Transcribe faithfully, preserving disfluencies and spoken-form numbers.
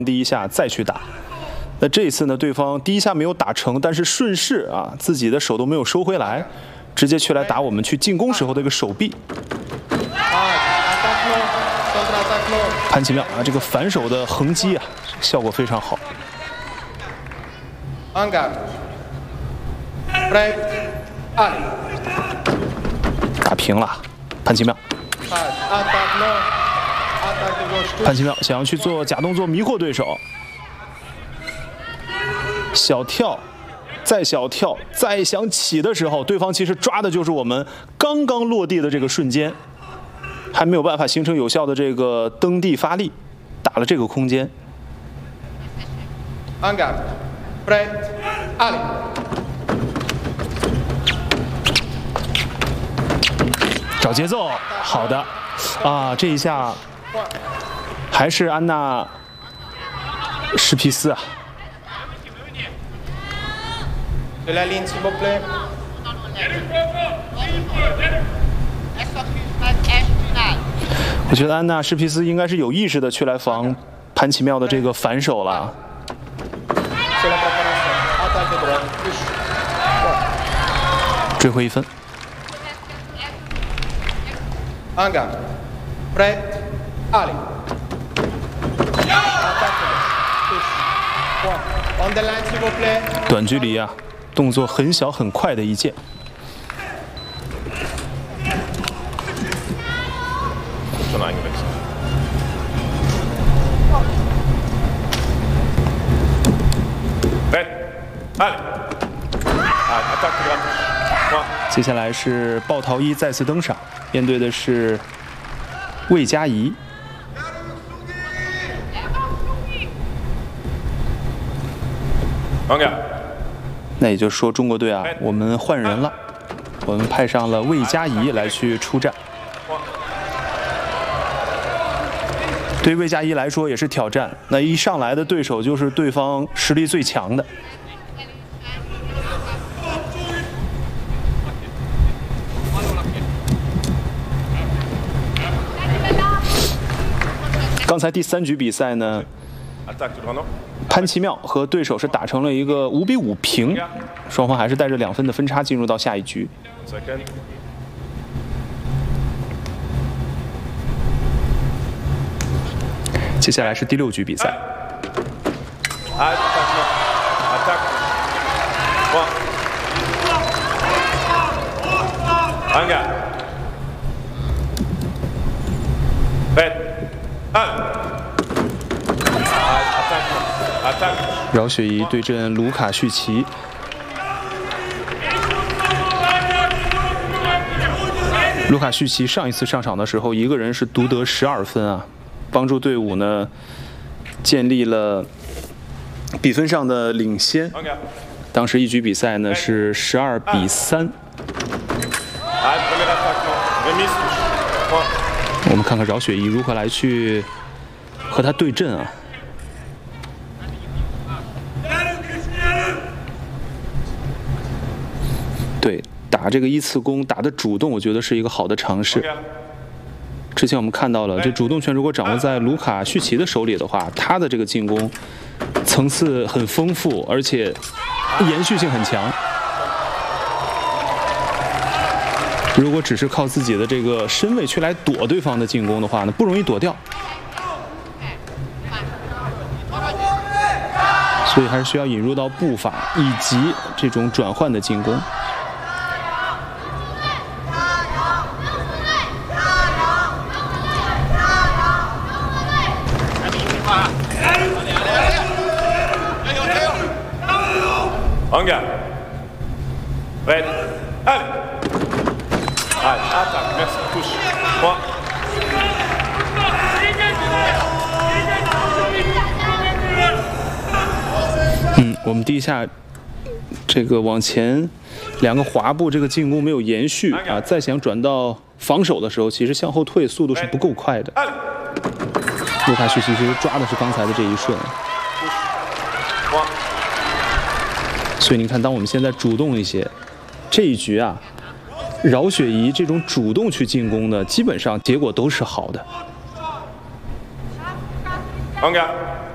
第一下再去打。那这一次呢，对方第一下没有打成，但是顺势啊，自己的手都没有收回来，直接去来打我们去进攻时候的一个手臂。潘奇妙啊，这个反手的横击啊，效果非常好。打平了，潘奇妙。潘奇妙想要去做假动作迷惑对手，小跳，再小跳，再想起的时候，对方其实抓的就是我们刚刚落地的这个瞬间，还没有办法形成有效的这个蹬地发力，打了这个空间。找节奏，好的，啊，这一下还是安娜施皮斯啊。我觉得安娜施皮斯应该是有意识的去来防潘奇妙的这个反手了。追回一分。短距离啊，动作很小很快的一剑。接下来是鲍陶伊再次登场，面对的是魏佳怡。那也就是说，中国队啊，我们换人了，我们派上了魏佳怡来去出战。对魏佳怡来说也是挑战，那一上来的对手就是对方实力最强的。刚才第三局比赛呢，潘奇妙和对手是打成了一个五比五平，双方还是带着两分的分差进入到下一局。接下来是第六局比赛。饶雪怡对阵卢卡绪奇。卢卡绪奇上一次上场的时候，一个人是独得十二分啊，帮助队伍呢建立了比分上的领先。当时一局比赛呢是十二比三。我们看看饶雪怡如何来去和他对阵啊。对，打这个依次攻打的主动，我觉得是一个好的尝试。之前我们看到了，这主动权如果掌握在卢卡绪奇的手里的话，他的这个进攻层次很丰富，而且延续性很强。如果只是靠自己的这个身位去来躲对方的进攻的话呢，不容易躲掉。所以还是需要引入到步伐以及这种转换的进攻。 Anga. Red. Allez. Allez, attaque, merci, touche. trois. 嗯，我们第一下这个往前两个滑步，这个进攻没有延续啊，再想转到防守的时候，其实向后退速度是不够快的。卢卡绪奇其实抓的是刚才的这一瞬。所以您看，当我们现在主动一些，这一局啊，饶雪怡这种主动去进攻的，基本上结果都是好的。 Anga.